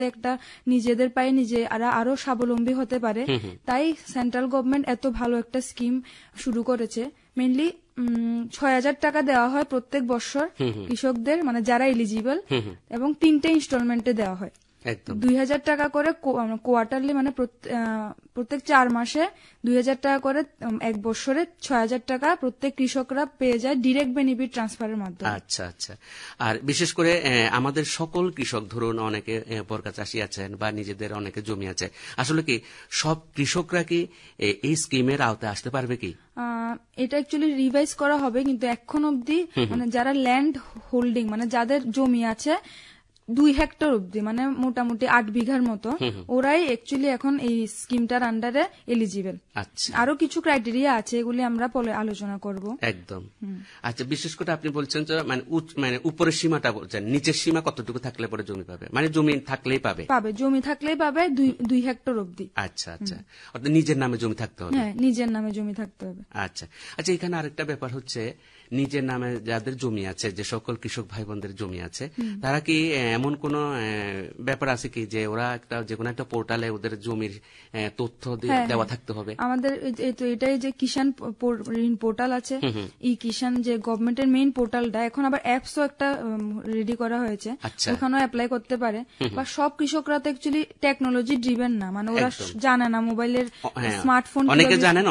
একটা নিজেদের পায়ে নিজেরা আরো স্বাবলম্বী হতে পারে। তাই সেন্ট্রাল গভর্নমেন্ট এত ভালো একটা স্কিম শুরু করেছে। মেইনলি ৬,০০০ টাকা দেওয়া হয় প্রত্যেক বছর কৃষকদের, মানে যারা এলিজিবল, এবং 3টে ইনস্টলমেন্টে দেওয়া হয়। ২,০০০ টাকা করে কোয়ার্টারলি, মানে প্রত্যেক 4 মাসে ২,০০০ টাকা করে, এক বছরে ৬,০০০ টাকা প্রত্যেক কৃষকরা পেয়ে যায় ডিরেক্ট বেনিফিট ট্রান্সফারের মাধ্যমে। আচ্ছা আচ্ছা। আর বিশেষ করে আমাদের সকল কৃষক, ধরুন অনেকে বর্গা চাষী আছেন বা নিজেদের অনেকে জমি আছে, আসলে কি সব কৃষকরা কি এই স্কিমের আওতায় আসতে পারবে কি? এটা অ্যাকচুয়ালি রিভাইজ করা হবে, কিন্তু এখন অব্দি মানে যারা ল্যান্ড হোল্ডিং, মানে যাদের জমি আছে 2 হেক্টর অব্দি, মানে মোটামুটি 8 বিঘার মতো, ওরাই অ্যাকচুয়ালি এখন এই স্কিমটার আন্ডারে এলিজিবল। আচ্ছা, আরো কিছু ক্রাইটেরিয়া আছে, এগুলি আমরা পরে আলোচনা করব। একদম। আচ্ছা, বিশেষ করে আপনি বলছেন যে মানে উপরের সীমাটা বলছেন, নিচের সীমা কতটুকু থাকলে পরে জমি পাবে? মানে জমি থাকলেই পাবে? জমি থাকলেই পাবে 2 হেক্টর অব্দি। আচ্ছা আচ্ছা, অর্থাৎ নিজের নামে জমি থাকতে হবে? হ্যাঁ, নিজের নামে জমি থাকতে হবে। আচ্ছা আচ্ছা, এখানে আরেকটা ব্যাপার হচ্ছে, নিজের নামে যাদের জমি আছে, যে সকল কৃষক ভাই বোনদের জমি আছে, তারা কি এমন কোন ব্যাপার আছে কি যে ওরা যে কোনো একটা পোর্টালে ওদের জমির তথ্য দেওয়া থাকতে হবে? আমাদের এটাই যে কিষাণ পোর্টাল আছে, ই কিষাণ, যে গভর্নমেন্টের মেইন পোর্টালটা, এখন আবার অ্যাপসও একটা রেডি করা হয়েছে, ওখানেও অ্যাপ্লাই করতে পারে। বা সব কৃষকরা তো অ্যাকচুয়ালি টেকনোলজি ড্রিভেন না, মানে ওরা জানে না মোবাইলের স্মার্টফোন, অনেকে জানেন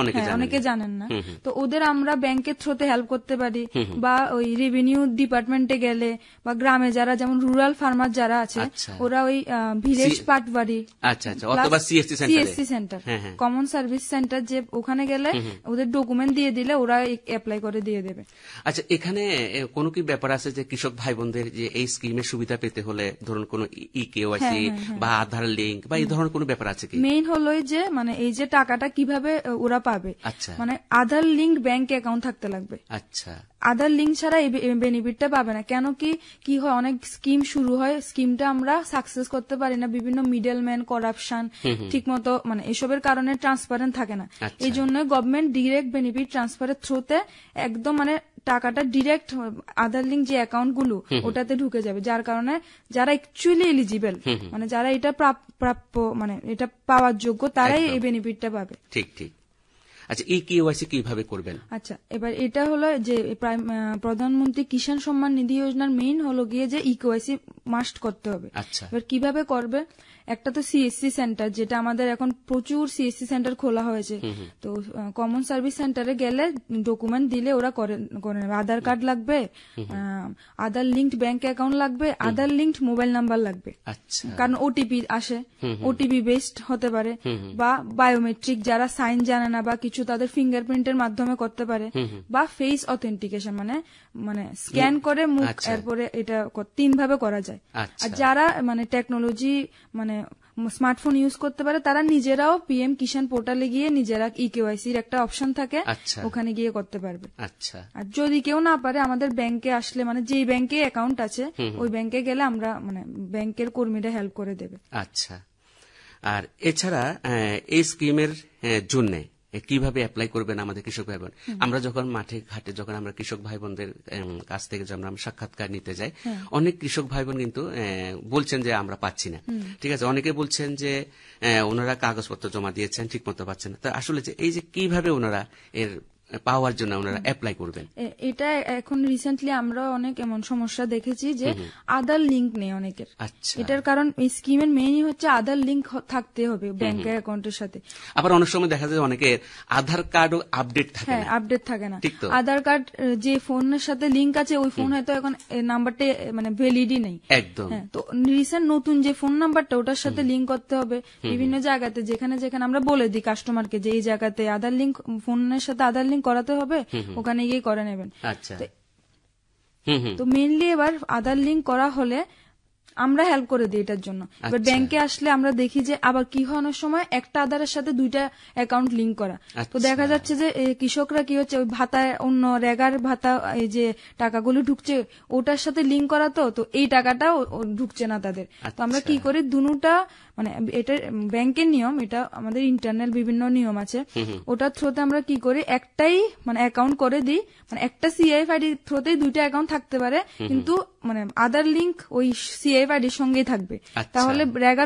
না। তো ওদের আমরা ব্যাংকের থ্রুতে হেল্প করতে পারি, বা ওই রেভিনিউ ডিপার্টমেন্টে গেলে, বা গ্রামে যারা, যেমন রুরাল ফার্মার যারা আছে, ওরা ওই ভিলেজ পাটবাড়ি, অথবা CSC centre, common service centre, যে ওখানে গেলে ওদের ডকুমেন্ট দিয়ে দিলে ওরা অ্যাপ্লাই করে দিয়ে দেবে। আচ্ছা, এখানে কোনো কি ব্যাপার আছে যে কৃষক ভাই বোনদের যে এই স্কিমের সুবিধা পেতে হলে, ধরুন কোন ইকেওয়াইসি বা আধার লিঙ্ক বা এই ধরনের কোনো ব্যাপার আছে কি? মেইন হলো যে, মানে এই যে টাকাটা কিভাবে ওরা পাবে, মানে আধার লিঙ্ক ব্যাংক অ্যাকাউন্ট থাকতে লাগবে। আচ্ছা, আধার লিঙ্ক ছাড়া এই বেনিফিটটা পাবে না। কেন কি হয়, অনেক স্কিম শুরু হয়, স্কিমটা আমরা সাকসেস করতে পারি না, বিভিন্ন মিডলম্যান, করাপশন, ঠিক মতো মানে এসবের কারণে ট্রান্সপারেন্ট থাকে না। এই জন্য গভর্নমেন্ট ডিরেক্ট বেনিফিট ট্রান্সফারের থ্রুতে একদম, মানে টাকাটা ডিরেক্ট আধার লিঙ্ক যে অ্যাকাউন্ট গুলো ওটাতে ঢুকে যাবে, যার কারণে যারা অ্যাকচুয়ালি এলিজিবল, মানে যারা এটা প্রাপ্য, মানে এটা পাওয়ার যোগ্য, তারাই এই বেনিফিটটা পাবে। ঠিক ঠিক। আচ্ছা, এই কেওয়াইসি কিভাবে করবেন? আচ্ছা, এবার এটা হলো যে প্রধানমন্ত্রী কিষাণ সম্মান নিধি যোজনার মেইন হলো গিয়ে যে কেওয়াইসি মাস্ট করতে হবে। আচ্ছা, এবার কিভাবে করবে? একটা তো সিএসসি সেন্টার, যেটা আমাদের এখন প্রচুর সিএসসি সেন্টার খোলা হয়েছে, তো কমন সার্ভিস সেন্টারে গেলে ডকুমেন্ট দিলে ওরা করে নেবে। আধার কার্ড লাগবে, আধার লিঙ্কড ব্যাংক অ্যাকাউন্ট লাগবে, আধার লিঙ্কড মোবাইল নাম্বার লাগবে, কারণ ওটিপি আসে, ওটিপি বেসড হতে পারে, বা বায়োমেট্রিক, যারা সাইন জানে না বা কিছু, তাদের ফিঙ্গারপ্রিন্টের মাধ্যমে করতে পারে, বা ফেস অথেন্টিকেশন, মানে স্ক্যান করে মুখ, এরপরে এটা 3 ভাবে করা যায়। আর যারা মানে টেকনোলজি, মানে স্মার্টফোন ইউজ করতে পারে, তারা নিজেরাও পিএম কিষাণ পোর্টালে গিয়ে নিজেরা ইকেওয়াইসির একটা অপশন থাকে, ওখানে গিয়ে করতে পারবে। আচ্ছা, আর যদি কেউ না পারে, আমাদের ব্যাংকে আসলে, মানে যেই ব্যাংকে অ্যাকাউন্ট আছে ওই ব্যাংকে গেলে আমরা, মানে ব্যাংকের কর্মীরা হেল্প করে দেবে। আচ্ছা, আর এছাড়া এই স্কিমের জন্য কিভাবে অ্যাপ্লাই করবেন আমাদের কৃষক ভাই বোন? আমরা যখন মাঠে ঘাটে, যখন আমরা কৃষক ভাই বোনদের কাছ থেকে যখন আমরা সাক্ষাৎকার নিতে যাই, অনেক কৃষক ভাই বোন কিন্তু বলছেন যে আমরা পাচ্ছি না। ঠিক আছে, অনেকে বলছেন যে ওনারা কাগজপত্র জমা দিয়েছেন, ঠিক মতো পাচ্ছেন না। তো আসলে যে এই যে কিভাবে ওনারা এর পাওয়ার জন্য ওনারা অ্যাপ্লাই করবেন? এটা এখন রিসেন্টলি আমরা অনেক এমন সমস্যা দেখেছি যে আধার লিঙ্ক নেই অনেকের। আচ্ছা, এটার কারণ এই স্কিমের মেইনই হচ্ছে আধার লিঙ্ক থাকতে হবে ব্যাংকের অ্যাকাউন্টের সাথে। আবার অনেক সময় দেখা যায় অনেকের আধার কার্ডও আপডেট থাকে না। আপডেট থাকে না। আধার কার্ড যে ফোনের সাথে লিঙ্ক আছে, ওই ফোন হয়তো এখন নাম্বারটা মানে ভ্যালিডই নেই একদম। তো রিসেন্ট নতুন যে ফোন নাম্বারটা, ওটার সাথে লিঙ্ক করতে হবে বিভিন্ন জায়গাতে, যেখানে যেখানে আমরা বলে দিই কাস্টমারকে যে এই জায়গাতে আধার লিঙ্ক, ফোনের সাথে আধার লিঙ্ক করাতে হবে, ওখানে গিয়ে করে নেবেন। আচ্ছা, তো মেইনলি এবার আধার লিঙ্ক করা হলে আমরা হেল্প করে দিই এটার জন্য। এবার ব্যাংকে আসলে আমরা দেখি যে আবার কি হয়, অনেক সময় একটা আধারের সাথে 2টা অ্যাকাউন্ট লিঙ্ক করা। তো দেখা যাচ্ছে যে কৃষকরা কি হচ্ছে, ওই ভাতায়, অন্য রেগার ভাতা, এই যে টাকাগুলো ঢুকছে ওটার সাথে লিঙ্ক করা, তো এই টাকাটাও ঢুকছে না তাদের। তো আমরা কি করি, দুটা, মানে এটা ব্যাংকের নিয়ম, এটা আমাদের ইন্টারনাল বিভিন্ন নিয়ম আছে, ওটার থ্রুতে আমরা কি করি, একটাই মানে অ্যাকাউন্ট করে দিই, মানে একটা সিআইএফআইডি থ্রুতেই 2টা অ্যাকাউন্ট থাকতে পারে, কিন্তু মানে আধার লিঙ্ক ওই সিআইএফআইডির সঙ্গেই থাকবে। তাহলে রেগার